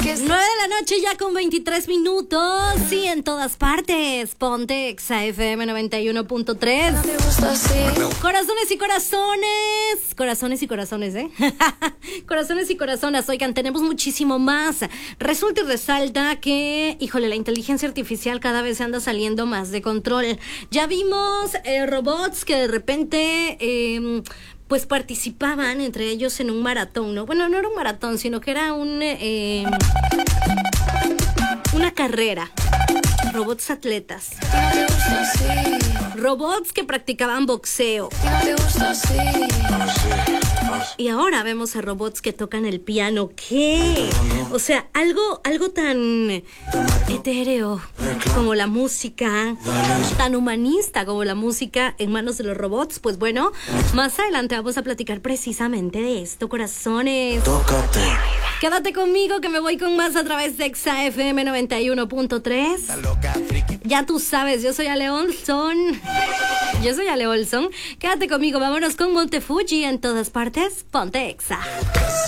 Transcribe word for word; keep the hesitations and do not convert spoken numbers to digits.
nueve de la noche ya con veintitrés minutos. Sí, en todas partes. Ponte Exa F M noventa y uno punto tres. Corazones y corazones. Corazones y corazones, ¿eh? Corazones y corazonas. Oigan, tenemos muchísimo más. Resulta y resalta que, híjole, la inteligencia artificial cada vez se anda saliendo más de control. Ya vimos eh, robots que de repente... Eh, pues participaban entre ellos en un maratón, ¿no? Bueno, no era un maratón, sino que era un eh, una carrera. Robots atletas. Robots que practicaban boxeo. Y ahora vemos a robots que tocan el piano. ¿Qué? O sea, algo, algo tan etéreo como la música, tan humanista como la música en manos de los robots. Pues bueno, más adelante vamos a platicar precisamente de esto, corazones. Tócate. Quédate conmigo que me voy con más a través de Exa F M noventa y uno punto tres. Ya tú sabes, yo soy Ale Olson. Yo soy Ale Olson. Quédate conmigo, vámonos con Montefuji en todas partes. Ponte Exa.